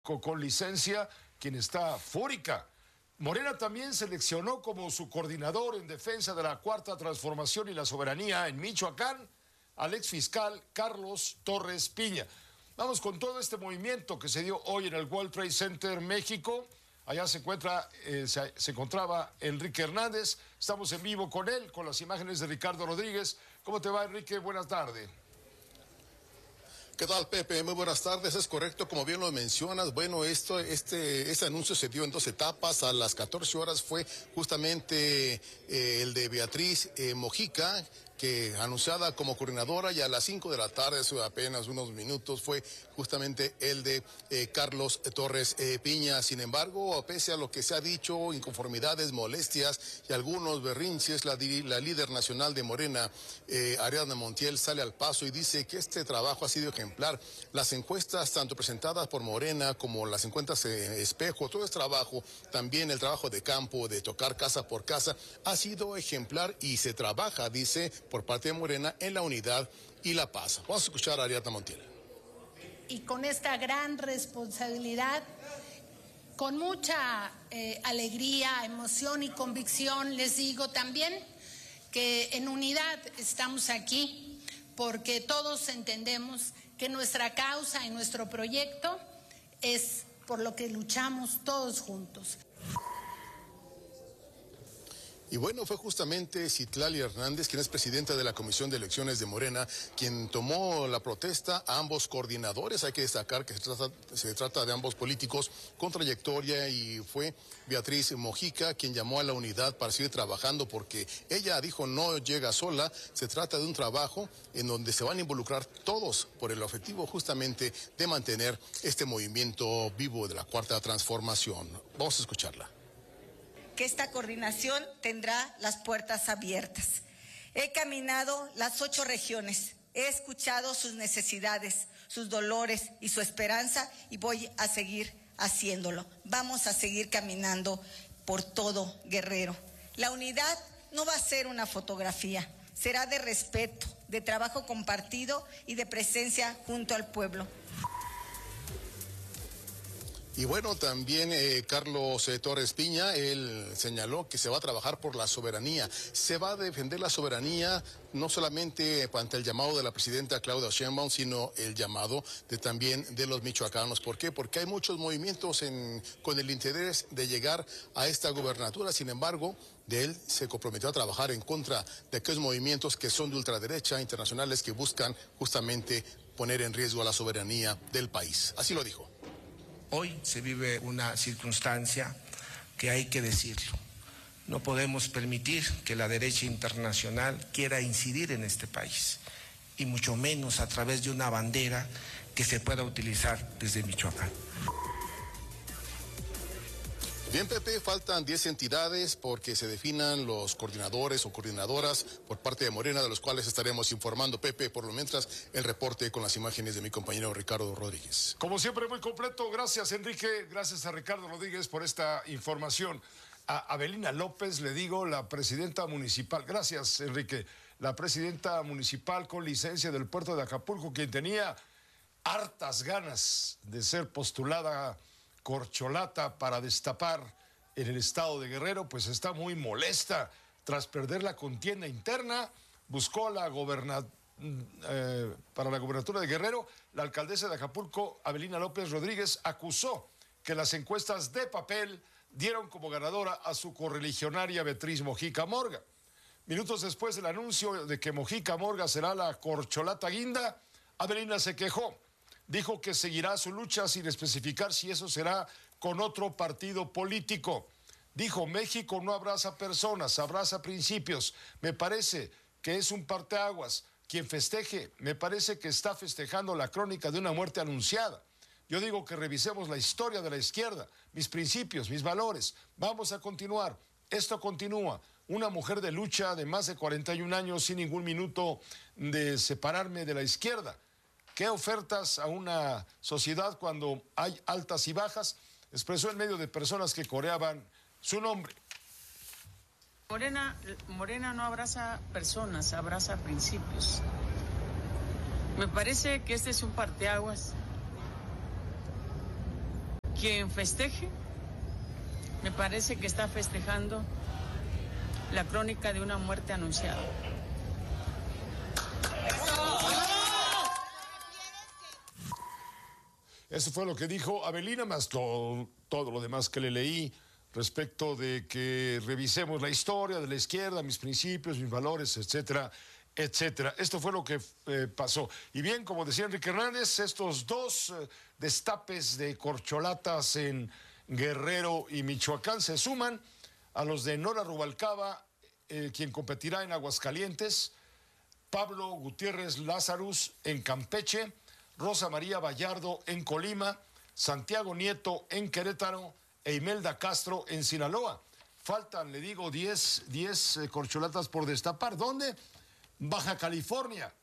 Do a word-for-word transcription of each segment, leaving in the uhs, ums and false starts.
con licencia, quien está fúrica. Morena también seleccionó como su coordinador en defensa de la Cuarta Transformación y la Soberanía en Michoacán al exfiscal Carlos Torres Piña. Vamos con todo este movimiento que se dio hoy en el World Trade Center México. Allá se encuentra, eh, se, se encontraba Enrique Hernández. Estamos en vivo con él, con las imágenes de Ricardo Rodríguez. ¿Cómo te va, Enrique? Buenas tardes. ¿Qué tal, Pepe? Muy buenas tardes. Es correcto, como bien lo mencionas. Bueno, esto, este, este anuncio se dio en dos etapas. A las catorce horas fue justamente eh, el de Beatriz eh, Mojica, que anunciada como coordinadora, y a las cinco de la tarde, hace apenas unos minutos, fue justamente el de eh, Carlos Torres eh, Piña. Sin embargo, pese a lo que se ha dicho, inconformidades, molestias y algunos berrinches, la, la líder nacional de Morena, eh, Ariadna Montiel, sale al paso y dice que este trabajo ha sido ejemplar. Las encuestas, tanto presentadas por Morena como las encuestas en espejo, todo este trabajo, también el trabajo de campo, de tocar casa por casa, ha sido ejemplar y se trabaja, dice, por parte de Morena en la unidad y la paz. Vamos a escuchar a Ariadna Montiel. Y con esta gran responsabilidad, con mucha eh, alegría, emoción y convicción, les digo también que en unidad estamos aquí porque todos entendemos que nuestra causa y nuestro proyecto es por lo que luchamos todos juntos. Y bueno, fue justamente Citlali Hernández, quien es presidenta de la Comisión de Elecciones de Morena, quien tomó la protesta a ambos coordinadores. Hay que destacar que se trata, se trata de ambos políticos con trayectoria, y fue Beatriz Mojica quien llamó a la unidad para seguir trabajando, porque ella dijo no llega sola, se trata de un trabajo en donde se van a involucrar todos por el objetivo justamente de mantener este movimiento vivo de la Cuarta Transformación. Vamos a escucharla. Que esta coordinación tendrá las puertas abiertas. He caminado las ocho regiones, he escuchado sus necesidades, sus dolores y su esperanza, y voy a seguir haciéndolo. Vamos a seguir caminando por todo Guerrero. La unidad no va a ser una fotografía, será de respeto, de trabajo compartido y de presencia junto al pueblo. Y bueno, también eh, Carlos eh, Torres Piña, él señaló que se va a trabajar por la soberanía, se va a defender la soberanía no solamente ante el llamado de la presidenta Claudia Sheinbaum, sino el llamado de también de los michoacanos. ¿Por qué? Porque hay muchos movimientos en, con el interés de llegar a esta gubernatura. Sin embargo, de él se comprometió a trabajar en contra de aquellos movimientos que son de ultraderecha, internacionales, que buscan justamente poner en riesgo a la soberanía del país. Así lo dijo. Hoy se vive una circunstancia que hay que decirlo. No podemos permitir que la derecha internacional quiera incidir en este país, y mucho menos a través de una bandera que se pueda utilizar desde Michoacán. Bien, Pepe, faltan diez entidades porque se definan los coordinadores o coordinadoras por parte de Morena, de los cuales estaremos informando. Pepe, por lo mientras, el reporte con las imágenes de mi compañero Ricardo Rodríguez. Como siempre, muy completo. Gracias, Enrique. Gracias a Ricardo Rodríguez por esta información. A Avelina López le digo, la presidenta municipal. Gracias, Enrique. La presidenta municipal con licencia del puerto de Acapulco, quien tenía hartas ganas de ser postulada corcholata para destapar en el estado de Guerrero, pues está muy molesta. Tras perder la contienda interna, buscó a la goberna, eh, para la gobernatura de Guerrero. La alcaldesa de Acapulco, Avelina López Rodríguez, acusó que las encuestas de papel dieron como ganadora a su correligionaria Beatriz Mojica Morga. Minutos después del anuncio de que Mojica Morga será la corcholata guinda, Avelina se quejó. Dijo que seguirá su lucha sin especificar si eso será con otro partido político. Dijo, México no abraza personas, abraza principios. Me parece que es un parteaguas. Quien festeje, me parece que está festejando la crónica de una muerte anunciada. Yo digo que revisemos la historia de la izquierda, mis principios, mis valores. Vamos a continuar. Esto continúa. Una mujer de lucha de más de cuarenta y un años sin ningún minuto de separarme de la izquierda. ¿Qué ofertas a una sociedad cuando hay altas y bajas? Expresó en medio de personas que coreaban su nombre. Morena, Morena no abraza personas, abraza principios. Me parece que este es un parteaguas quien festeje, me parece que está festejando la crónica de una muerte anunciada. Eso fue lo que dijo Avelina, más todo, todo lo demás que le leí respecto de que revisemos la historia de la izquierda, mis principios, mis valores, etcétera, etcétera. Esto fue lo que eh, pasó. Y bien, como decía Enrique Hernández, estos dos eh, destapes de corcholatas en Guerrero y Michoacán se suman a los de Nora Rubalcaba, eh, quien competirá en Aguascalientes, Pablo Gutiérrez Lazarus en Campeche, Rosa María Vallardo en Colima, Santiago Nieto en Querétaro e Imelda Castro en Sinaloa. Faltan, le digo, diez, diez eh, corcholatas por destapar. ¿Dónde? Baja California,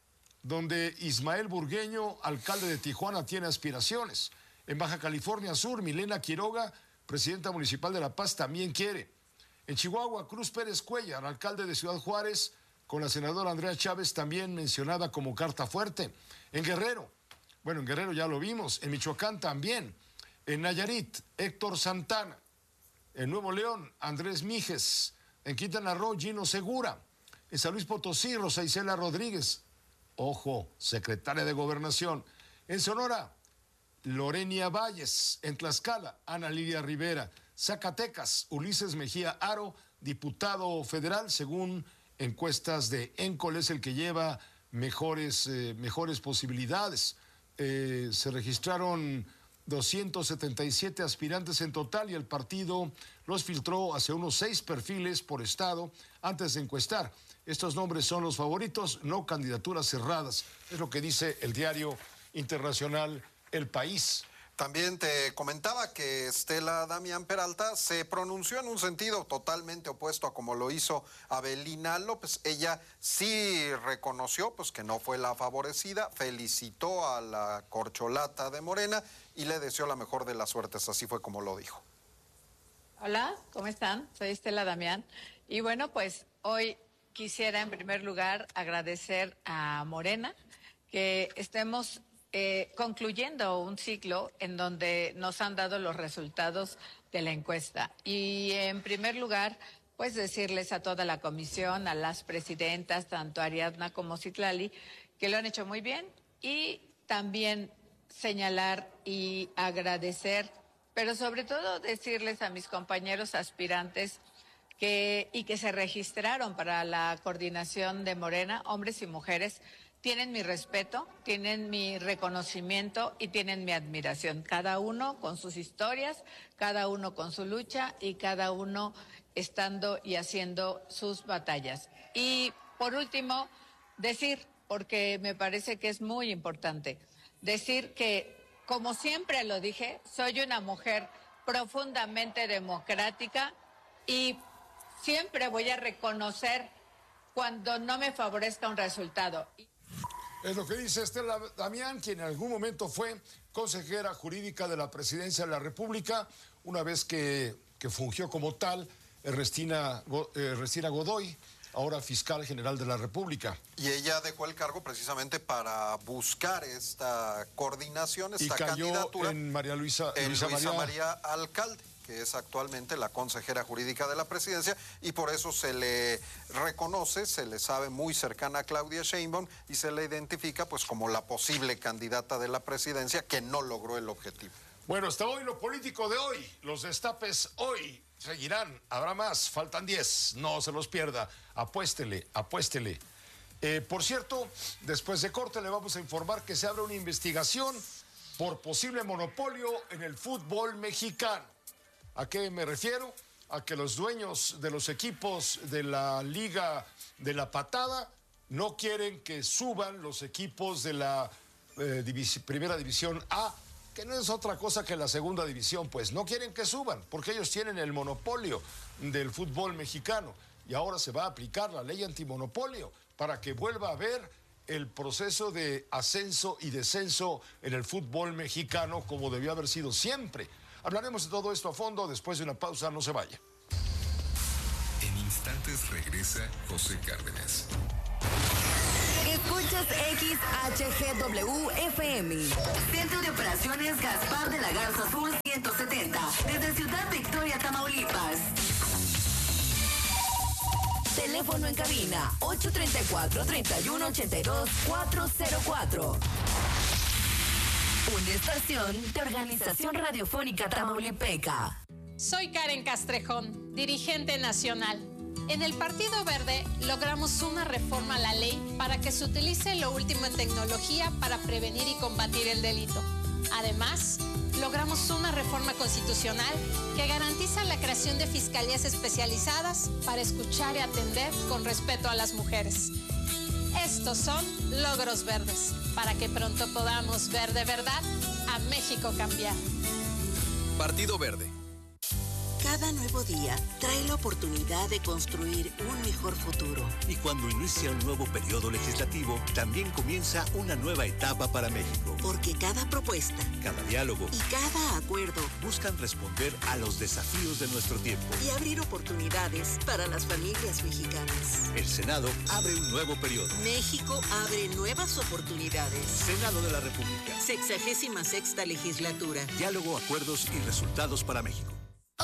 donde Ismael Burgueño, alcalde de Tijuana, tiene aspiraciones. En Baja California Sur, Milena Quiroga, presidenta municipal de La Paz, también quiere. En Chihuahua, Cruz Pérez Cuellar, alcalde de Ciudad Juárez, con la senadora Andrea Chávez también mencionada como carta fuerte. En Guerrero, bueno, en Guerrero ya lo vimos, en Michoacán también. En Nayarit, Héctor Santana. En Nuevo León, Andrés Mijes. En Quintana Roo, Gino Segura. En San Luis Potosí, Rosa Isela Rodríguez. Ojo, secretaria de Gobernación. En Sonora, Lorenia Valles. En Tlaxcala, Ana Lidia Rivera. Zacatecas, Ulises Mejía Aro, diputado federal, según encuestas de Encol, es el que lleva mejores, eh, mejores posibilidades. Eh, se registraron doscientos setenta y siete aspirantes en total y el partido los filtró hacia unos seis perfiles por estado antes de encuestar. Estos nombres son los favoritos, no candidaturas cerradas. Es lo que dice el diario internacional El País. También te comentaba que Estela Damián Peralta se pronunció en un sentido totalmente opuesto a como lo hizo Avelina López. Ella sí reconoció pues, que no fue la favorecida, felicitó a la corcholata de Morena y le deseó la mejor de las suertes. Así fue como lo dijo. Hola, ¿cómo están? Soy Estela Damián. Y bueno, pues hoy quisiera en primer lugar agradecer a Morena que estemos Eh, concluyendo un ciclo en donde nos han dado los resultados de la encuesta. Y en primer lugar, pues decirles a toda la comisión, a las presidentas, tanto Ariadna como Citlali, que lo han hecho muy bien y también señalar y agradecer, pero sobre todo decirles a mis compañeros aspirantes que, y que se registraron para la coordinación de Morena, hombres y mujeres, tienen mi respeto, tienen mi reconocimiento y tienen mi admiración. Cada uno con sus historias, cada uno con su lucha y cada uno estando y haciendo sus batallas. Y por último, decir, porque me parece que es muy importante, decir que, como siempre lo dije, soy una mujer profundamente democrática y siempre voy a reconocer cuando no me favorezca un resultado. Es lo que dice Estela Damián, quien en algún momento fue consejera jurídica de la Presidencia de la República, una vez que, que fungió como tal Ernestina, eh, Ernestina Godoy, ahora fiscal general de la República. Y ella dejó el cargo precisamente para buscar esta coordinación, esta y cayó candidatura en María Luisa, en Luisa, Luisa María... María Alcalde, que es actualmente la consejera jurídica de la presidencia, y por eso se le reconoce, se le sabe muy cercana a Claudia Sheinbaum y se le identifica pues como la posible candidata de la presidencia que no logró el objetivo. Bueno, hasta hoy lo político de hoy, los destapes hoy seguirán, habrá más, faltan diez, no se los pierda, apuéstele, apuéstele. Eh, por cierto, después de corte le vamos a informar que se abre una investigación por posible monopolio en el fútbol mexicano. ¿A qué me refiero? A que los dueños de los equipos de la Liga de la Patada no quieren que suban los equipos de la eh, divis- Primera División A, que no es otra cosa que la Segunda División, pues no quieren que suban, porque ellos tienen el monopolio del fútbol mexicano y ahora se va a aplicar la ley antimonopolio para que vuelva a haber el proceso de ascenso y descenso en el fútbol mexicano como debió haber sido siempre. Hablaremos de todo esto a fondo después de una pausa, no se vaya. En instantes regresa José Cárdenas. Escuchas X H G W F M. Centro de Operaciones Gaspar de la Garza Sur ciento desde Ciudad Victoria, Tamaulipas. Teléfono en cabina ocho tres cuatro, tres uno ocho dos, cuatro cero cuatro. Una estación de Organización Radiofónica Tamaulipeca. Soy Karen Castrejón, dirigente nacional. En el Partido Verde logramos una reforma a la ley para que se utilice lo último en tecnología para prevenir y combatir el delito. Además, logramos una reforma constitucional que garantiza la creación de fiscalías especializadas para escuchar y atender con respeto a las mujeres. Estos son logros verdes, para que pronto podamos ver de verdad a México cambiar. Partido Verde. Cada nuevo día trae la oportunidad de construir un mejor futuro. Y cuando inicia un nuevo periodo legislativo, también comienza una nueva etapa para México. Porque cada propuesta, cada diálogo y cada acuerdo buscan responder a los desafíos de nuestro tiempo y abrir oportunidades para las familias mexicanas. El Senado abre un nuevo periodo. México abre nuevas oportunidades. Senado de la República. Sexagésima sexta legislatura. Diálogo, acuerdos y resultados para México.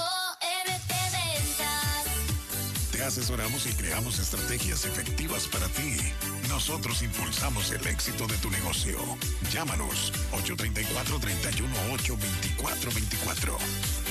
Te asesoramos y creamos estrategias efectivas para ti. Nosotros impulsamos el éxito de tu negocio. Llámanos ocho tres cuatro, tres uno ocho, dos cuatro dos cuatro.